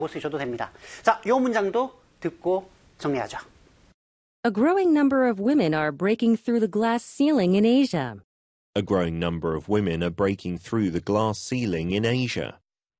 쓰셔도 됩니다. 자, 이 문장도 듣고 정리하죠. A growing number of women are breaking through the glass ceiling in Asia. A growing number of women are breaking through the glass ceiling in Asia.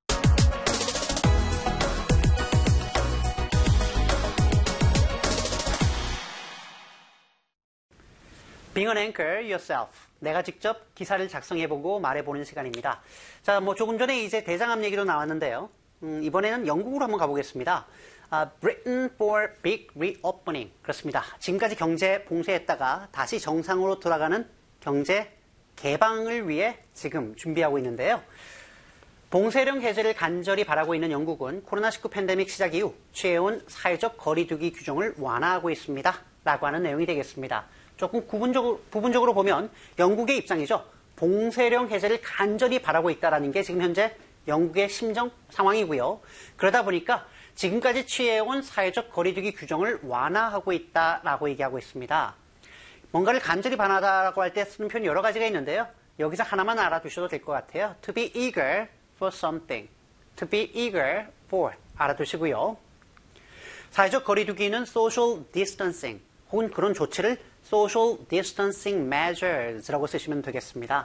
Being an anchor yourself. 내가 직접 기사를 작성해보고 말해보는 시간입니다. 자, 조금 전에 이제 대장암 얘기도 나왔는데요. 이번에는 영국으로 한번 가보겠습니다. Britain for big reopening. 그렇습니다. 지금까지 경제 봉쇄했다가 다시 정상으로 돌아가는 경제 개방을 위해 지금 준비하고 있는데요. 봉쇄령 해제를 간절히 바라고 있는 영국은 코로나19 팬데믹 시작 이후 취해온 사회적 거리두기 규정을 완화하고 있습니다. 라고 하는 내용이 되겠습니다. 조금 부분적으로 보면 영국의 입장이죠. 봉쇄령 해제를 간절히 바라고 있다는 게 지금 현재 영국의 심정 상황이고요. 그러다 보니까 지금까지 취해온 사회적 거리두기 규정을 완화하고 있다라고 얘기하고 있습니다. 뭔가를 간절히 바라다라고 할 때 쓰는 표현 여러 가지가 있는데요. 여기서 하나만 알아두셔도 될 것 같아요. To be eager for something. To be eager for. 알아두시고요. 사회적 거리두기는 social distancing 혹은 그런 조치를 social distancing measures라고 쓰시면 되겠습니다.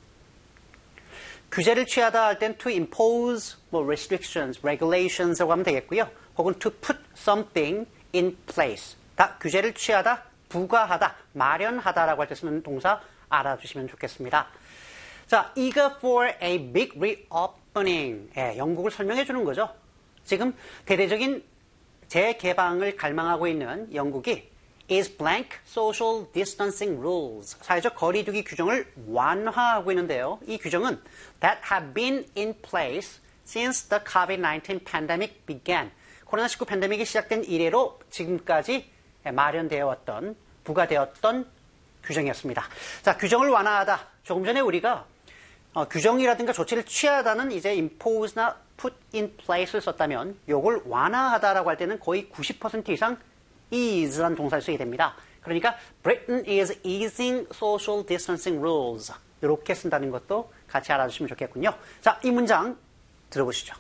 규제를 취하다 할 땐 to impose restrictions, regulations라고 하면 되겠고요. 혹은 to put something in place. 다 규제를 취하다, 부과하다, 마련하다라고 할 때 쓰는 동사 알아두시면 좋겠습니다. 자, eager for a big reopening. 영국을 설명해 주는 거죠. 지금 대대적인 재개방을 갈망하고 있는 영국이 is blank social distancing rules. 사회적 거리두기 규정을 완화하고 있는데요. 이 규정은 that have been in place since the COVID-19 pandemic began. 코로나19 팬데믹이 시작된 이래로 지금까지 마련되어 왔던, 부과되었던 규정이었습니다. 자, 규정을 완화하다. 조금 전에 우리가 규정이라든가 조치를 취하다는 이제 impose나 put in place를 썼다면 요걸 완화하다라고 할 때는 거의 90% 이상 is라는 동사를 쓰게 됩니다. 그러니까 Britain is easing social distancing rules. 이렇게 쓴다는 것도 같이 알아주시면 좋겠군요. 자, 이 문장 들어보시죠.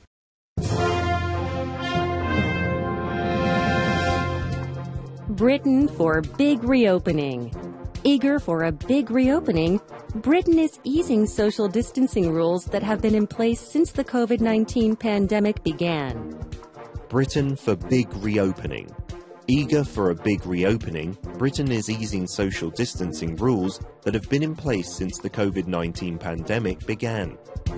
Britain for big reopening. Eager for a big reopening, Britain is easing social distancing rules that have been in place since the COVID-19 pandemic began. Britain for big reopening. Eager for a big reopening, Britain is easing social distancing rules that have been in place since the COVID-19 pandemic began.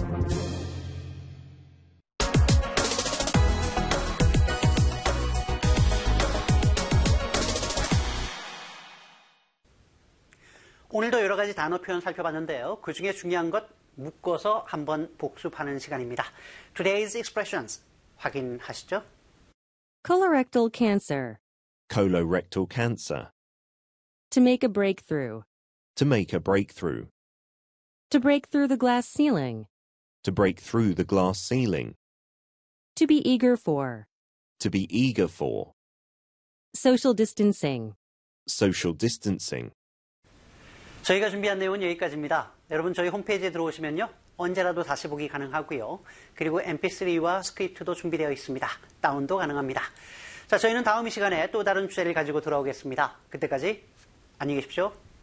오늘도 여러 가지 단어 표현 살펴봤는데요. 그 중에 중요한 것 묶어서 한번 복습하는 시간입니다. Today's expressions 확인하시죠. Colorectal cancer. Colorectal cancer. To make a breakthrough. To make a breakthrough. To break through the glass ceiling. To break through the glass ceiling. To be eager for. To be eager for. Social distancing. Social distancing. 저희가 준비한 내용은 여기까지입니다. 여러분 저희 홈페이지에 들어오시면요. 언제라도 다시 보기 가능하고요. 그리고 mp3와 스크립트도 준비되어 있습니다. 다운도 가능합니다. 자, 저희는 다음 이 시간에 또 다른 주제를 가지고 돌아오겠습니다. 그때까지 안녕히 계십시오.